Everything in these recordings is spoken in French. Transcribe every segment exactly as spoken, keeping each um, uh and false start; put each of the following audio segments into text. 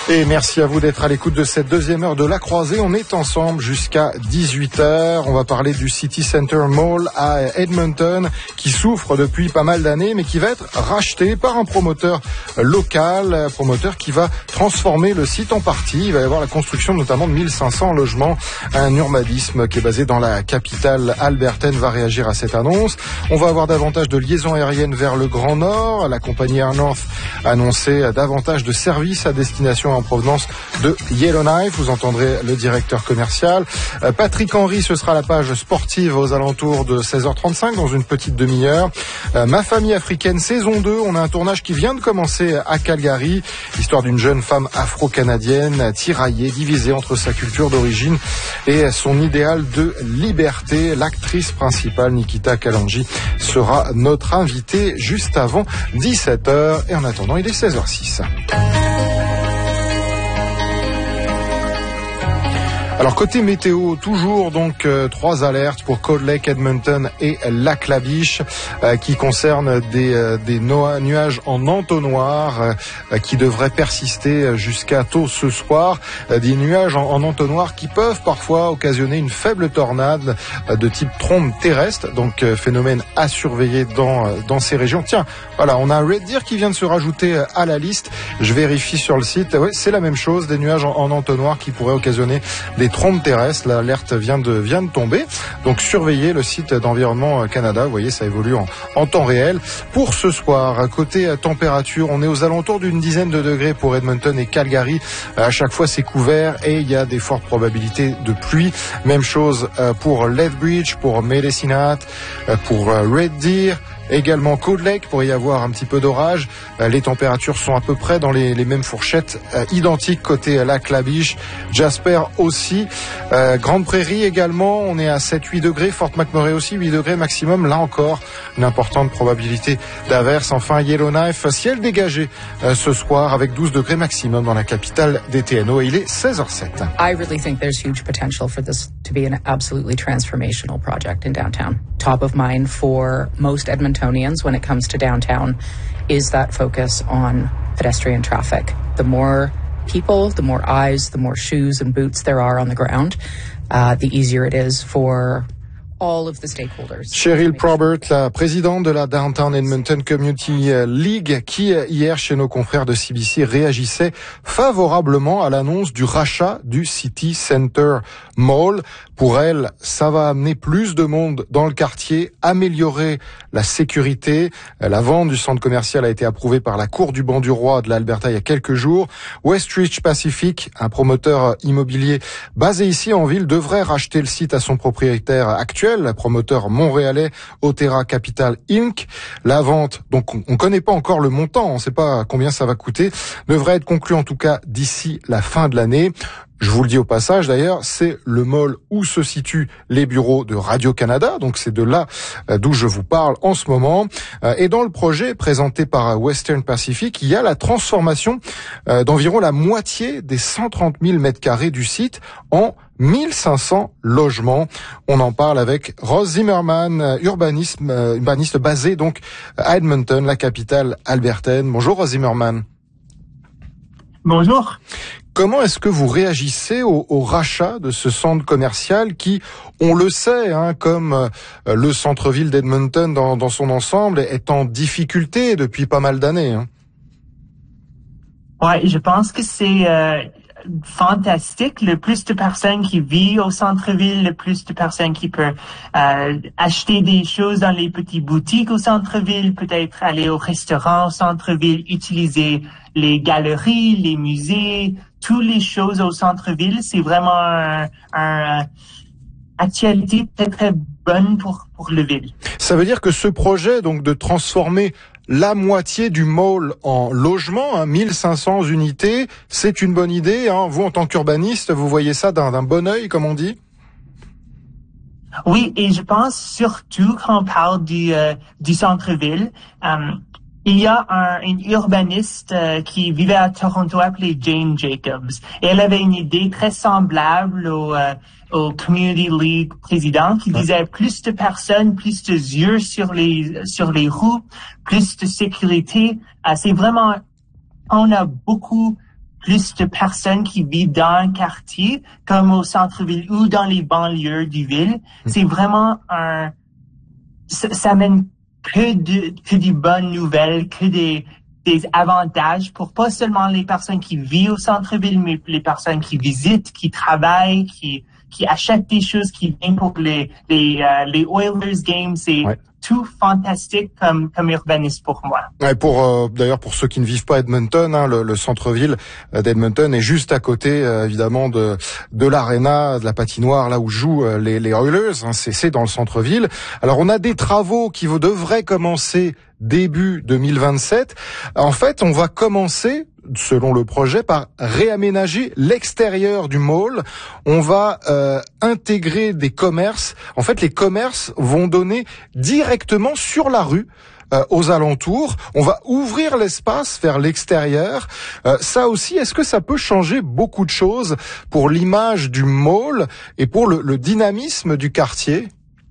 Et merci à vous d'être à l'écoute de cette deuxième heure de La Croisée. On est ensemble jusqu'à dix-huit heures. On va parler du City Center Mall à Edmonton qui souffre depuis pas mal d'années mais qui va être racheté par un promoteur local, un promoteur qui va transformer le site en partie. Il va y avoir la construction notamment de mille cinq cents logements. Un urbanisme qui est basé dans la capitale albertaine va réagir à cette annonce. On va avoir davantage de liaisons aériennes vers le Grand Nord. La compagnie Air North a annoncé davantage de services à destination en provenance de Yellowknife. Vous entendrez le directeur commercial. Patrick Henry, ce sera la page sportive aux alentours de seize heures trente-cinq dans une petite demi-heure. Ma famille africaine saison deux, on a un tournage qui vient de commencer à Calgary. L'histoire d'une jeune femme afro-canadienne tiraillée, divisée entre sa culture d'origine et son idéal de liberté. L'actrice principale, Nikita Kalanji, sera notre invitée juste avant dix-sept heures. Et en attendant, il est seize heures six. Alors côté météo, toujours donc euh, trois alertes pour Cold Lake, Edmonton et Lac-la-Biche euh, qui concernent des, euh, des no- nuages en entonnoir euh, qui devraient persister jusqu'à tôt ce soir. Euh, des nuages en, en entonnoir qui peuvent parfois occasionner une faible tornade euh, de type trombe terrestre, donc euh, phénomène à surveiller dans, euh, dans ces régions. Tiens, voilà, on a un Red Deer qui vient de se rajouter à la liste. Je vérifie sur le site. Ouais, c'est la même chose, des nuages en, en entonnoir qui pourraient occasionner des trompes terrestres. L'alerte vient de vient de tomber. Donc surveillez le site d'Environnement Canada. Vous voyez, ça évolue en, en temps réel. Pour ce soir, côté température, on est aux alentours d'une dizaine de degrés pour Edmonton et Calgary. À chaque fois, c'est couvert et il y a des fortes probabilités de pluie. Même chose pour Lethbridge, pour Medicine Hat, pour Red Deer. Également Cold Lake, pour y avoir un petit peu d'orage. Euh, les températures sont à peu près dans les, les mêmes fourchettes, euh, identiques côté Lac-la-Biche. Jasper aussi. Euh, Grande Prairie également, on est à sept huit degrés. Fort McMurray aussi, huit degrés maximum. Là encore, une importante probabilité d'averse. Enfin, Yellowknife, ciel dégagé euh, ce soir avec douze degrés maximum dans la capitale des T N O. Et il est seize heures sept. I really think there's huge potential for this to be an absolutely transformational project in downtown. Top of mind for most Edmontonians when it comes to downtown is that focus on pedestrian traffic. The more people, the more eyes, the more shoes and boots there are on the ground, uh, the easier it is for all of the stakeholders. Cheryl Probert, la présidente de la Downtown Edmonton Community League, qui hier chez nos confrères de C B C réagissait favorablement à l'annonce du rachat du City Center Mall. Pour elle, ça va amener plus de monde dans le quartier, améliorer la sécurité. La vente du centre commercial a été approuvée par la Cour du banc du roi de l'Alberta il y a quelques jours. Westridge Pacific, un promoteur immobilier basé ici en ville, devrait racheter le site à son propriétaire actuel, le promoteur montréalais Otera Capital Incorporated. La vente, donc on ne connaît pas encore le montant, on ne sait pas combien ça va coûter, devrait être conclue en tout cas d'ici la fin de l'année. Je vous le dis au passage d'ailleurs, c'est le mall où se situent les bureaux de Radio-Canada, donc c'est de là d'où je vous parle en ce moment. Et dans le projet présenté par Western Pacific, il y a la transformation d'environ la moitié des cent trente mille mètres carrés du site en mille cinq cents logements. On en parle avec Ross Zimmerman, urbanisme, urbaniste basé donc à Edmonton, la capitale albertaine. Bonjour Ross Zimmerman. Bonjour. Comment est-ce que vous réagissez au, au rachat de ce centre commercial qui, on le sait, hein, comme euh, le centre-ville d'Edmonton dans, dans son ensemble, est en difficulté depuis pas mal d'années, hein? Ouais, je pense que c'est euh, fantastique. Le plus de personnes qui vivent au centre-ville, le plus de personnes qui peuvent euh, acheter des choses dans les petites boutiques au centre-ville, peut-être aller au restaurant au centre-ville, utiliser les galeries, les musées, toutes les choses au centre-ville. C'est vraiment un, un actualité très très bonne pour pour le ville. Ça veut dire que ce projet donc de transformer la moitié du mall en logement, hein, mille cinq cents unités, c'est une bonne idée, hein. Vous, en tant qu'urbaniste, vous voyez ça d'un, d'un bon œil, comme on dit? Oui, et je pense surtout quand on parle du, euh, du centre-ville, euh, il y a un, une urbaniste euh, qui vivait à Toronto appelée Jane Jacobs. Et elle avait une idée très semblable au, euh, au Community League président qui disait plus de personnes, plus de yeux sur les sur les rues, plus de sécurité. Euh, c'est vraiment, on a beaucoup plus de personnes qui vivent dans le quartier, comme au centre-ville ou dans les banlieues du ville. C'est vraiment un, ça, ça mène que de, que des bonnes nouvelles, que des, des avantages pour pas seulement les personnes qui vivent au centre-ville, mais les personnes qui visitent, qui travaillent, qui, qui achètent des choses, qui viennent pour les, les, euh, les Oilers games. C'est ouais. tout fantastique comme, comme urbaniste pour moi. Ouais, pour, euh, d'ailleurs, pour ceux qui ne vivent pas à Edmonton, hein, le, le centre-ville d'Edmonton est juste à côté, euh, évidemment, de, de l'aréna, de la patinoire, là où jouent euh, les, les Oilers. Hein, c'est, c'est dans le centre-ville. Alors, on a des travaux qui devraient commencer début deux mille vingt-sept. En fait, on va commencer, selon le projet, par réaménager l'extérieur du mall. On va euh, intégrer des commerces. En fait, les commerces vont donner directement sur la rue euh, aux alentours. On va ouvrir l'espace vers l'extérieur. Euh, ça aussi, est-ce que ça peut changer beaucoup de choses pour l'image du mall et pour le, le dynamisme du quartier ?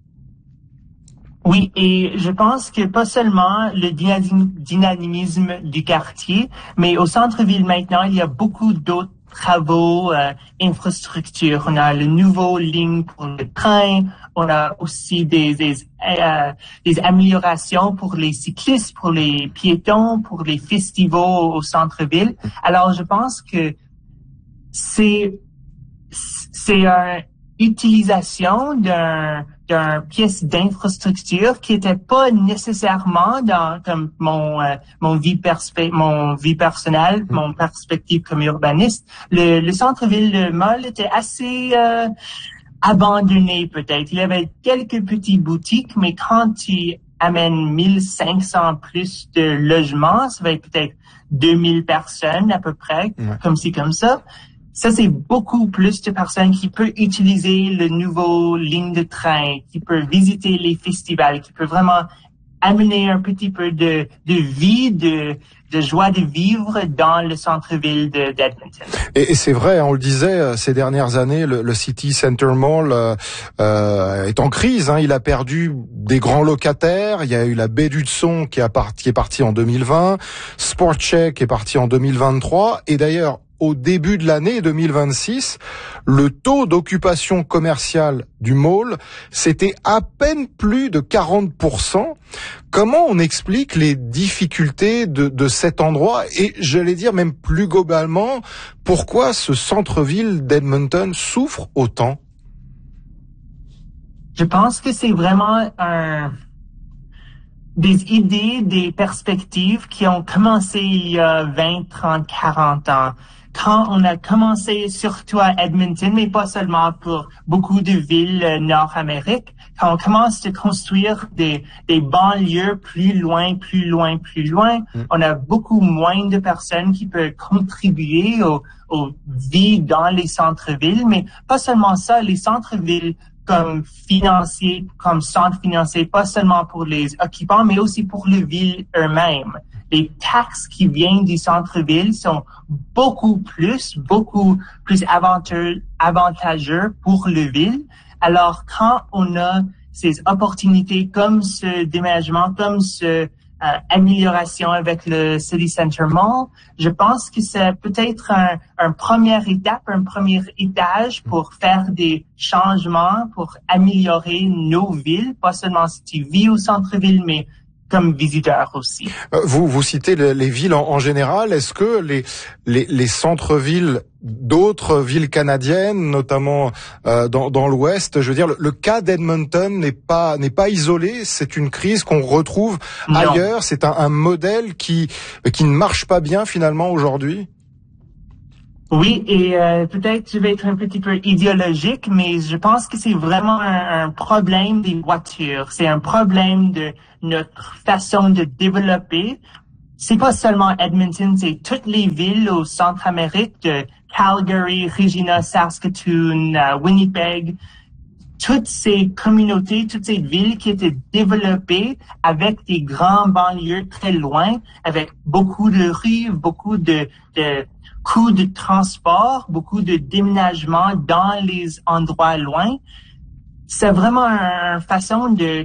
Oui, et je pense que pas seulement le dynamisme du quartier, mais au centre-ville maintenant, il y a beaucoup d'autres travaux, euh, infrastructures. On a le nouveau ligne pour le train, on a aussi des, des, euh, des améliorations pour les cyclistes, pour les piétons, pour les festivals au centre-ville. Alors, je pense que c'est, c'est une utilisation d'un d'une pièce d'infrastructure qui était pas nécessairement dans comme mon euh, mon vie perspe- mon vie personnelle, mmh. mon perspective comme urbaniste. Le, le centre-ville de Mall était assez euh, abandonné peut-être. Il y avait quelques petites boutiques, mais quand tu amènes mille cinq cents plus de logements, ça va être peut-être deux mille personnes à peu près, mmh. comme ci comme ça. Ça, c'est beaucoup plus de personnes qui peuvent utiliser le nouveau ligne de train, qui peuvent visiter les festivals, qui peuvent vraiment amener un petit peu de, de vie, de, de joie de vivre dans le centre-ville de, d'Edmonton. Et, et c'est vrai, on le disait, ces dernières années, le, le City Center Mall euh, euh, est en crise. Hein, il a perdu des grands locataires. Il y a eu la Baie d'Hudson qui, a part, qui est partie en deux mille vingt, Sport Chek est parti en deux mille vingt-trois, et d'ailleurs, au début de l'année deux mille vingt-six, le taux d'occupation commerciale du mall, c'était à peine plus de quarante pour cent. Comment on explique les difficultés de, de cet endroit et, j'allais dire même plus globalement, pourquoi ce centre-ville d'Edmonton souffre autant? Je pense que c'est vraiment un... des idées, des perspectives qui ont commencé il y a vingt, trente, quarante ans. Quand on a commencé, surtout à Edmonton, mais pas seulement pour beaucoup de villes euh, nord-amériques, quand on commence à construire des, des banlieues plus loin, plus loin, plus loin, mm. on a beaucoup moins de personnes qui peuvent contribuer aux, aux vies dans les centres-villes, mais pas seulement ça, les centres-villes comme financiers, comme centre financier, pas seulement pour les occupants, mais aussi pour les villes eux-mêmes. Les taxes qui viennent du centre-ville sont beaucoup plus, beaucoup plus avantageux, avantageux pour le ville. Alors, quand on a ces opportunités comme ce déménagement, comme ce Euh, amélioration avec le City Center Mall, je pense que c'est peut-être un, un première étape, un premier étage pour faire des changements, pour améliorer nos villes, pas seulement si tu vis au centre-ville, mais comme visiteur aussi. Vous vous citez les, les villes en, en général. Est-ce que les les, les centres-villes d'autres villes canadiennes, notamment euh, dans, dans l'Ouest, je veux dire, le, le cas d'Edmonton n'est pas n'est pas isolé. C'est une crise qu'on retrouve non. ailleurs. C'est un, un modèle qui qui ne marche pas bien finalement aujourd'hui. Oui, et euh, peut-être je vais être un petit peu idéologique, mais je pense que c'est vraiment un, un problème des voitures. C'est un problème de notre façon de développer. C'est pas seulement Edmonton, c'est toutes les villes au Centre-Amérique, de Calgary, Regina, Saskatoon, uh, Winnipeg. Toutes ces communautés, toutes ces villes qui étaient développées avec des grands banlieues très loin, avec beaucoup de rues, beaucoup de, de coûts de transport, beaucoup de déménagement dans les endroits loin. C'est vraiment une façon de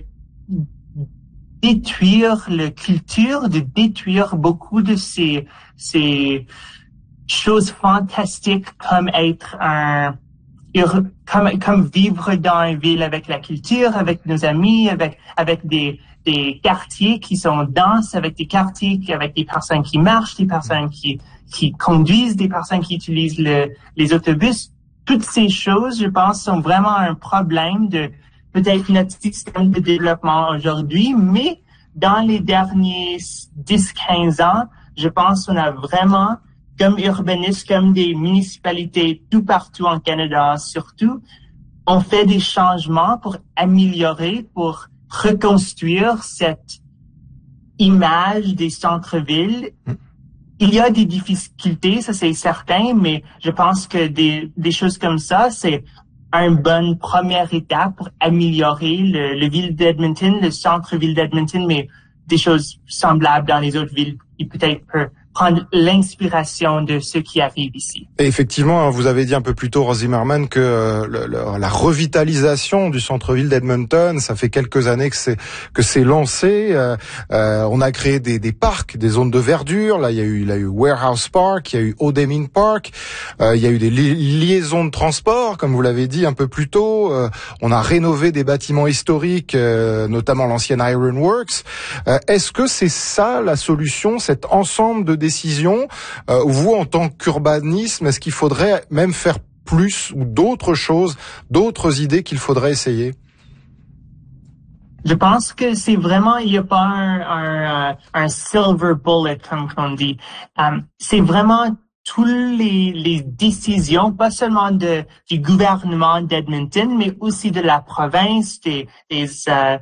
détruire la culture, de détruire beaucoup de ces, ces choses fantastiques comme être un, comme, comme vivre dans une ville avec la culture, avec nos amis, avec, avec des, des quartiers qui sont denses, avec des quartiers avec des personnes qui marchent, des personnes qui, qui conduisent, des personnes qui utilisent le, les autobus. Toutes ces choses, je pense, sont vraiment un problème de peut-être notre système de développement aujourd'hui, mais dans les derniers dix quinze ans, je pense qu'on a vraiment, comme urbanistes, comme des municipalités tout partout en Canada, surtout, on fait des changements pour améliorer, pour reconstruire cette image des centres-villes. Il y a des difficultés, ça c'est certain, mais je pense que des, des choses comme ça, c'est une bonne première étape pour améliorer le, le ville d'Edmonton, le centre-ville d'Edmonton, mais des choses semblables dans les autres villes qui peut-être peuvent prendre l'inspiration de ce qui arrive ici. Et effectivement, vous avez dit un peu plus tôt, Rose Zimmerman, que euh, le, le, la revitalisation du centre-ville d'Edmonton, ça fait quelques années que c'est que c'est lancé. Euh, euh, on a créé des, des parcs, des zones de verdure. Là, il y a eu, il y a eu Warehouse Park, il y a eu Odemin Park. Euh, il y a eu des li- liaisons de transport, comme vous l'avez dit un peu plus tôt. Euh, on a rénové des bâtiments historiques, euh, notamment l'ancienne Iron Works. Euh, est-ce que c'est ça la solution, cet ensemble de décision, euh, vous en tant qu'urbanisme, est-ce qu'il faudrait même faire plus ou d'autres choses, d'autres idées qu'il faudrait essayer? Je pense que c'est vraiment, il n'y a pas un, un, un silver bullet, comme on dit. Um, c'est vraiment toutes les, les décisions, pas seulement de, du gouvernement d'Edmonton, mais aussi de la province, des, des euh,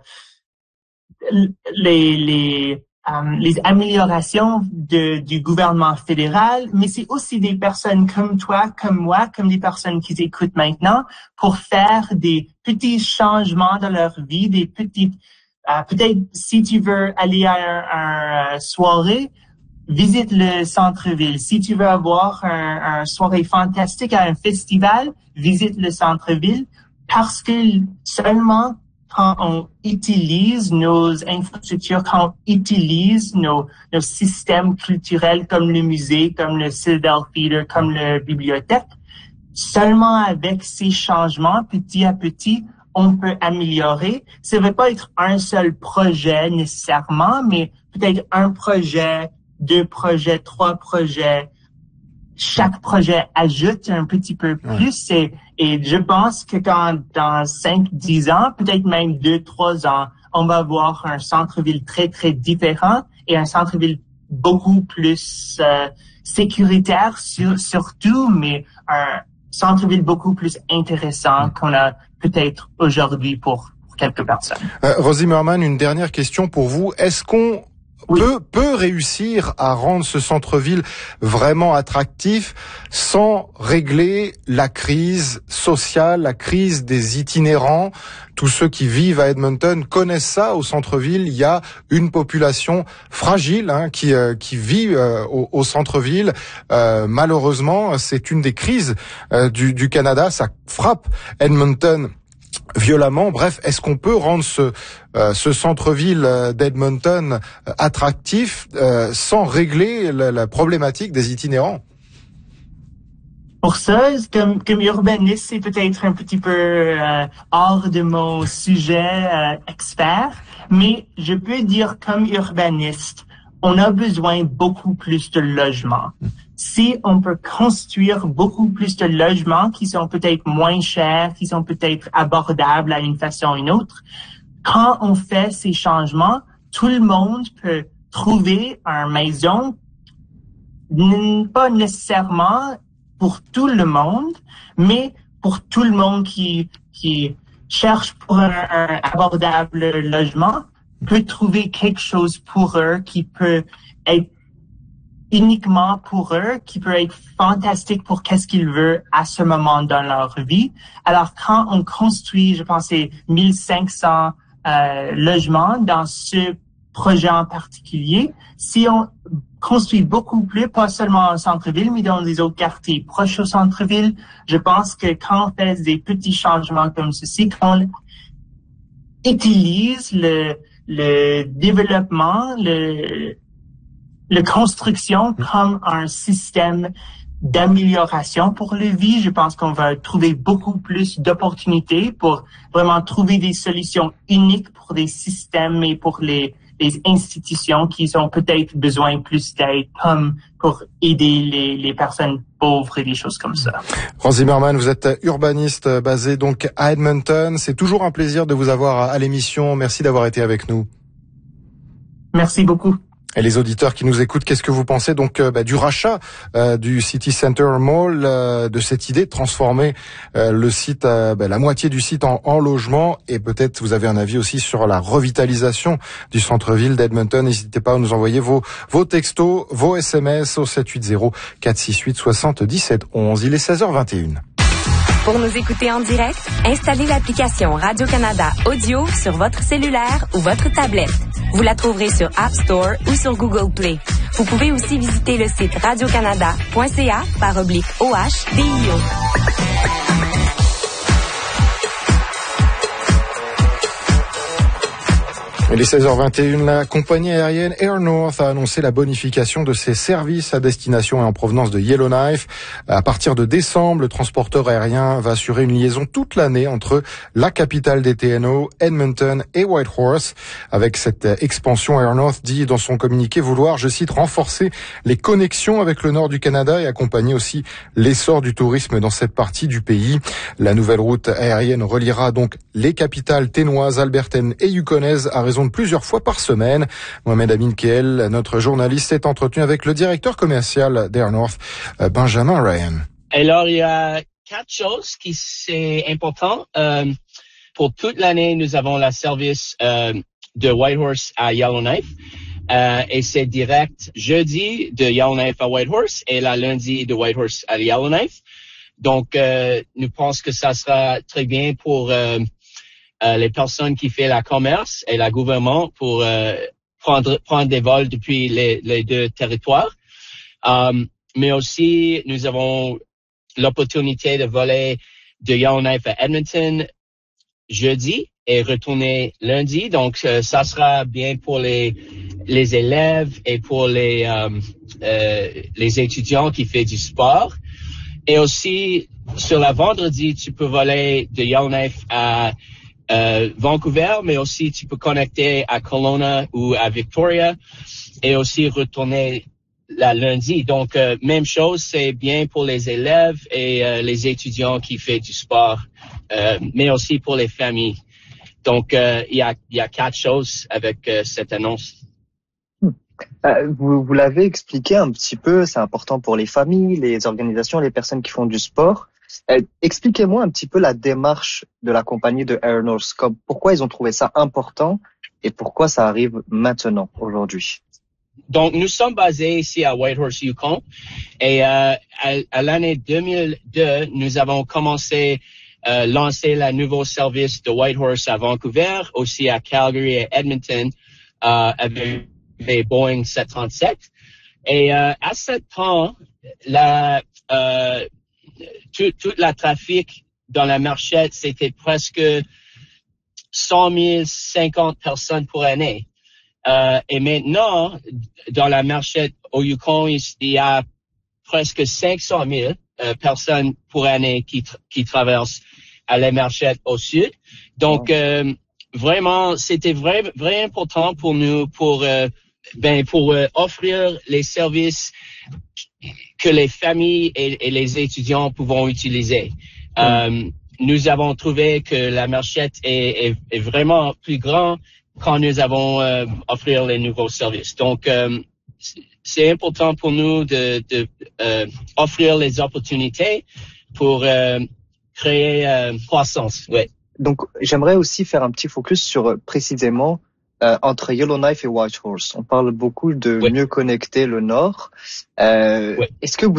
les, les Um, les améliorations de, du gouvernement fédéral, mais c'est aussi des personnes comme toi, comme moi, comme des personnes qui écoutent maintenant, pour faire des petits changements dans leur vie, des petites, uh, peut-être si tu veux aller à une un soirée, visite le centre-ville. Si tu veux avoir un, un soirée fantastique à un festival, visite le centre-ville, parce que seulement quand on utilise nos infrastructures, quand on utilise nos, nos systèmes culturels comme le musée, comme le Silldale Theatre, comme la bibliothèque, seulement avec ces changements, petit à petit, on peut améliorer. Ça ne va pas être un seul projet nécessairement, mais peut-être un projet, deux projets, trois projets. Chaque projet ajoute un petit peu plus et, et je pense que quand dans cinq, dix ans, peut-être même deux, trois ans, on va avoir un centre-ville très, très différent et un centre-ville beaucoup plus euh, sécuritaire sur, surtout, mais un centre-ville beaucoup plus intéressant qu'on a peut-être aujourd'hui pour, pour quelques personnes. Euh, Rose Zimmerman, une dernière question pour vous. Est-ce qu'on Oui. Peut, peut réussir à rendre ce centre-ville vraiment attractif sans régler la crise sociale, la crise des itinérants. Tous ceux qui vivent à Edmonton connaissent ça. Au centre-ville, il y a une population fragile hein, qui, euh, qui vit euh, au, au centre-ville. Euh, malheureusement, c'est une des crises euh, du, du Canada. Ça frappe Edmonton violemment. Bref, est-ce qu'on peut rendre ce, euh, ce centre-ville d'Edmonton attractif euh, sans régler la, la problématique des itinérants? Pour ça, comme, comme urbaniste, c'est peut-être un petit peu euh, hors de mon sujet euh, expert, mais je peux dire comme urbaniste, on a besoin beaucoup plus de logements. Si on peut construire beaucoup plus de logements qui sont peut-être moins chers, qui sont peut-être abordables à une façon ou une autre, quand on fait ces changements, tout le monde peut trouver une maison, pas nécessairement pour tout le monde, mais pour tout le monde qui, qui cherche pour un, un abordable logement, peut trouver quelque chose pour eux qui peut être uniquement pour eux, qui peut être fantastique pour qu'est-ce qu'ils veulent à ce moment dans leur vie. Alors, quand on construit, je pense, c'est mille cinq cents euh, logements dans ce projet en particulier, si on construit beaucoup plus, pas seulement au centre-ville, mais dans les autres quartiers proches au centre-ville, je pense que quand on fait des petits changements comme ceci, quand on utilise le, le développement, le, la construction comme un système d'amélioration pour le vie. Je pense qu'on va trouver beaucoup plus d'opportunités pour vraiment trouver des solutions uniques pour des systèmes et pour les, les institutions qui ont peut-être besoin plus d'aide, comme pour aider les, les personnes pauvres et des choses comme ça. Ron Zimmerman, vous êtes urbaniste basé donc à Edmonton. C'est toujours un plaisir de vous avoir à l'émission. Merci d'avoir été avec nous. Merci beaucoup. Et les auditeurs qui nous écoutent, qu'est-ce que vous pensez donc euh, bah, du rachat euh, du City Center Mall, euh, de cette idée de transformer euh, le site, euh, bah, la moitié du site en, en logement, et peut-être vous avez un avis aussi sur la revitalisation du centre-ville d'Edmonton. N'hésitez pas à nous envoyer vos vos textos, vos S M S au sept huit zéro quatre six huit soixante-dix-sept onze. Il est seize heures vingt et une. Pour nous écouter en direct, installez l'application Radio-Canada Audio sur votre cellulaire ou votre tablette. Vous la trouverez sur App Store ou sur Google Play. Vous pouvez aussi visiter le site radiocanada point c a par oblique O H D I O. Il est seize heures vingt et une, la compagnie aérienne Air North a annoncé la bonification de ses services à destination et en provenance de Yellowknife. À partir de décembre, le transporteur aérien va assurer une liaison toute l'année entre la capitale des T N O, Edmonton et Whitehorse. Avec cette expansion, Air North dit dans son communiqué vouloir, je cite, renforcer les connexions avec le nord du Canada et accompagner aussi l'essor du tourisme dans cette partie du pays. La nouvelle route aérienne reliera donc les capitales ténoises, albertaines et yukonaises à raison de plusieurs fois par semaine. Mohamed Amin Keel, notre journaliste, s'est entretenu avec le directeur commercial d'Air North, Benjamin Ryan. Alors, il y a quatre choses qui sont importantes. Euh, pour toute l'année, nous avons le service euh, de Whitehorse à Yellowknife. Euh, et c'est direct jeudi de Yellowknife à Whitehorse et la lundi de Whitehorse à Yellowknife. Donc, euh, nous pensons que ça sera très bien pour euh, euh, les personnes qui font la commerce et le gouvernement pour euh, prendre prendre des vols depuis les, les deux territoires. Um, mais aussi, nous avons l'opportunité de voler de Yellowknife à Edmonton jeudi et retourner lundi. Donc, euh, ça sera bien pour les les élèves et pour les euh, euh, les étudiants qui font du sport. Et aussi, sur la vendredi, tu peux voler de Yellowknife à euh, Vancouver, mais aussi tu peux connecter à Kelowna ou à Victoria et aussi retourner la lundi. Donc, euh, même chose, c'est bien pour les élèves et euh, les étudiants qui font du sport, euh, mais aussi pour les familles. Donc, euh, il y a, il y a quatre choses avec euh, cette annonce. Euh, vous, vous l'avez expliqué un petit peu, c'est important pour les familles, les organisations, les personnes qui font du sport. Euh, expliquez-moi un petit peu la démarche de la compagnie de Air North. Comme, pourquoi ils ont trouvé ça important et pourquoi ça arrive maintenant, aujourd'hui? Donc, nous sommes basés ici à Whitehorse, Yukon. Et euh, à, à l'année deux mille deux, nous avons commencé à euh, lancer le nouveau service de Whitehorse à Vancouver, aussi à Calgary et Edmonton, euh, avec les Boeing sept cent trente-sept. Et euh, à ce temps, la, euh, tout, tout le trafic dans la marchette, c'était presque cent mille cinquante personnes pour année. Euh, et maintenant, dans la marchette au Yukon, il y a presque cinq cent mille euh, personnes pour année qui, tra- qui traversent à la marchette au sud. Donc, euh, vraiment, c'était vrai, vrai important pour nous pour euh, ben pour euh, offrir les services que les familles et, et les étudiants pourront utiliser. Mm. Euh, nous avons trouvé que la marchette est, est, est vraiment plus grande quand nous avons euh, offrir les nouveaux services. Donc, euh, c'est important pour nous de, de euh, offrir les opportunités pour euh, créer euh, croissance. Ouais. Donc, j'aimerais aussi faire un petit focus sur euh, précisément euh, entre Yellowknife et Whitehorse. On parle beaucoup de ouais. mieux connecter le nord. Euh, ouais. Est-ce que vous